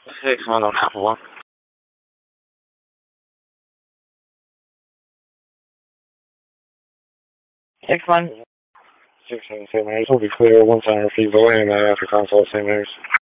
6-1 on Alpha 1. Next one. 677 will be clear, 1 center feet away, and after consult, same news.